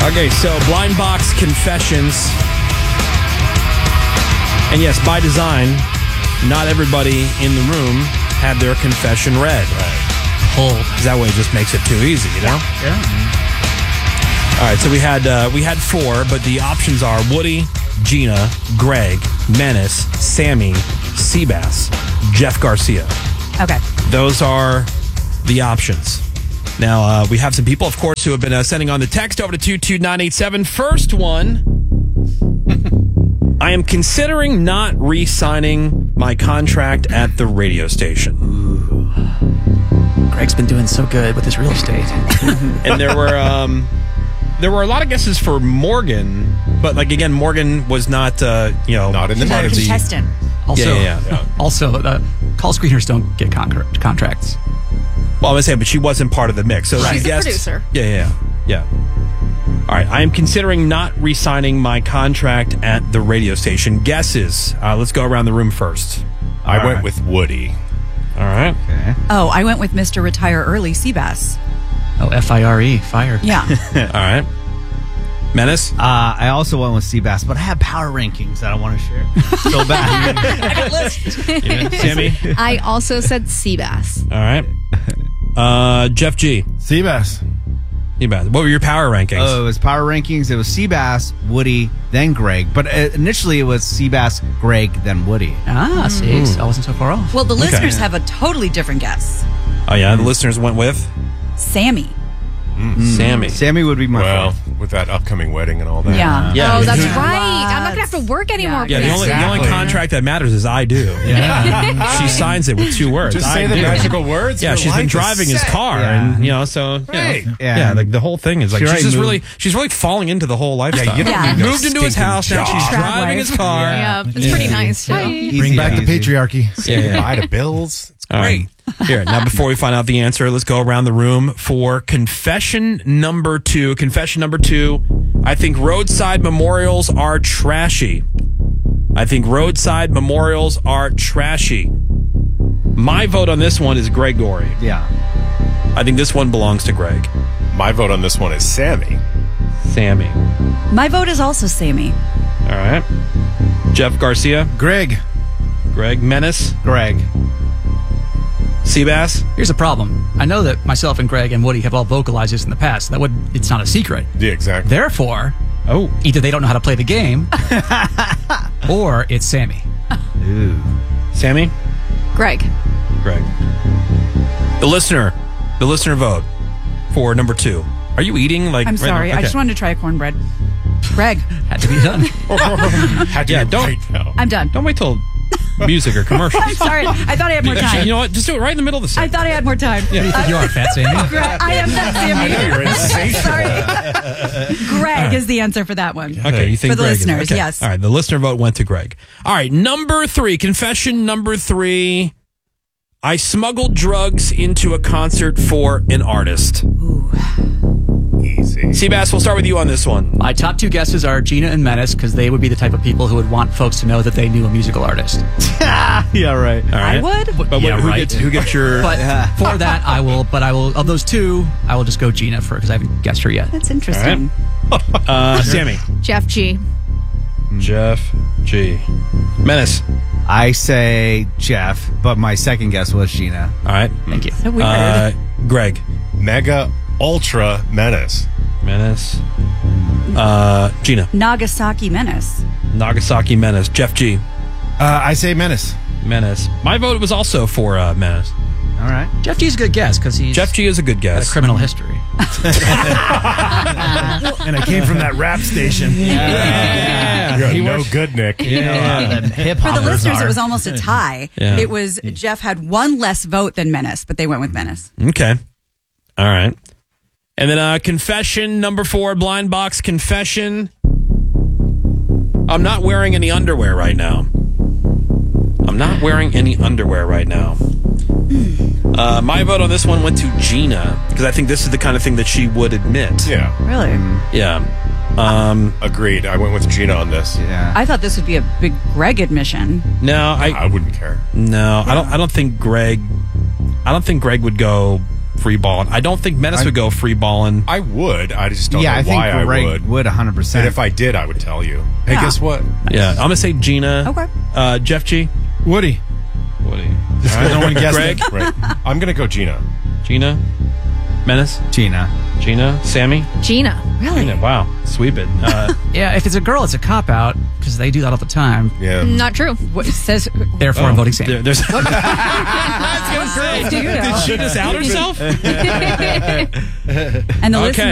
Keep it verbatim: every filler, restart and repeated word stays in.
Okay, so Blind Box Confessions. And yes, by design, not everybody in the room had their confession read. Right. Pulled. Because that way it just makes it too easy, you know? Yeah. All right, so we had uh, we had four, but the options are Woody, Gina, Greg, Menace, Sammy, Seabass, Jeff Garcia. Okay. Those are the options. Now, uh, we have some people, of course, who have been uh, sending on the text over to two two nine eight seven. First one, I am considering not re-signing my contract at the radio station. Ooh. Greg's been doing so good with his real estate. And there were... Um, There were a lot of guesses for Morgan, but like again, Morgan was not, uh, you know, not in the part of the contestant. Also, yeah, yeah, yeah. also, uh, call screeners don't get con- contracts. Well, I was saying, but she wasn't part of the mix, so right. she She's guessed. a producer. Yeah, yeah, yeah. All right, I am considering not re-signing my contract at the radio station. Guesses. Uh, let's go around the room first. I All went right. with Woody. All right. Okay. Oh, I went with Mister Retire Early, Seabass. Oh, F I R E, fire. Yeah. All right. Menace? Uh, I also went with Seabass, but I have power rankings that I want to share. So bad. I got a list. Yeah. Sammy? I also said Seabass. All right. Uh, Jeff G. Seabass. Seabass. What were your power rankings? Oh, it was power rankings. It was Seabass, Woody, then Greg. But uh, initially it was Seabass, Greg, then Woody. Ah, see, Ooh. I wasn't so far off. Well, the Okay. listeners have a totally different guess. Oh, yeah, the listeners went with? Sammy. Mm. Sammy. Sammy would be my Well, fourth. with that upcoming wedding and all that. Yeah. Yeah. Oh, that's Who- right. I'm not going to have to work anymore. Yeah, the only, the only Exactly. contract that matters is I do. Yeah. She signs it with two words. Just I say the do. magical words. Yeah, your she's been life is driving his set. car, Yeah. and you know, so you Right. know, Yeah. yeah, like the whole thing is like She she's already just moved. really, she's really falling into the whole lifestyle. you don't Yeah. need no moved into his stinking house now. job. She's Trap driving life. his car. Yeah, it's pretty nice, too. Easy Bring back the easy. patriarchy. Yeah, yeah. Buy the bills. It's All great. right. Here, now before we find out the answer, let's go around the room for confession number two. Confession number two. I think roadside memorials are trashy. I think roadside memorials are trashy. My vote on this one is Gregory. Yeah. I think this one belongs to Greg. My vote on this one is Sammy. Sammy. My vote is also Sammy. All right. Jeff Garcia. Greg. Greg. Menace. Greg. Seabass. Here's the problem. I know that myself and Greg and Woody have all vocalized this in the past. That would it's not a secret. Yeah, exactly. Therefore, Oh. either they don't know how to play the game, or it's Sammy. Ooh. Sammy. Greg. Greg. The listener. The listener vote for number two. Are you eating like? I'm right sorry. now? I just Okay. wanted to try a cornbread. Greg. Had to be done. Had to Yeah, be don't- right now. I'm done. Don't wait till music or commercials. I'm sorry. I thought I had more Actually, time. you know what? Just do it right in the middle of the I set. thought I had more time. Who do you think you are, Fat Sammy? Greg, I am not Sammy. You're insatiable. Sorry. Greg is the answer for that one. Okay, you think For the Greg is- listeners, okay. yes. All right, the listener vote went to Greg. All right, number three, confession number three. I smuggled drugs into a concert for an artist. Easy. Seabass, we'll start with you on this one. My top two guesses are Gina and Menace, because they would be the type of people who would want folks to know that they knew a musical artist. Yeah, right. All right. I would. But Yeah, what, who, right. gets, who gets your... But for that, I will. But I will. Of those two, I will just go Gina for because I haven't guessed her yet. That's interesting. uh, Sammy. Jeff G. Jeff G. Menace. I say Jeff, but my second guess was Gina. All right. Thank you. So weird. Uh, Greg. Mega Ultra Menace. Menace. Uh, Gina. Nagasaki Menace. Nagasaki Menace. Jeff G. Uh, I say Menace. Menace. My vote was also for uh, Menace. All right. Jeff G's a good guess because he's Jeff G is a good got a guess. criminal history. And I came from that rap station. Yeah. You're He no was- good, Nick. Yeah. Hip For the listeners, it was almost a tie. Yeah. It was Jeff had one less vote than Menace, but they went with Menace. Okay. All right. And then uh, confession number four, blind box confession. I'm not wearing any underwear right now. I'm not wearing any underwear right now. Uh, my vote on this one went to Gina because I think this is the kind of thing that she would admit. Yeah. Really? Yeah. Um, Agreed. I went with Gina on this. Yeah. I thought this would be a big Greg admission. no, I I wouldn't care. no, I don't. I don't think Greg. I don't think Greg would go free balling. I don't think Menace I- would go free balling. I would. I just don't Yeah, know I think why I Greg would. would one hundred percent. And if I did, I would tell you. Hey, Yeah. guess what? Yeah, I'm gonna say Gina. Okay. Uh, Jeff G. Woody. Woody. No one guessed Greg. it. Right. I'm going to go Gina. Gina. Menace. Gina. Gina. Sammy. Gina. Really? Gina. Wow. Sweep it. Uh, Yeah, if it's a girl, it's a cop out because they do that all the time. Yeah. Not true. What it says? Therefore, I'm voting Sammy. there- there's. I was gonna say, do you know? did she just out herself? And the Okay. listeners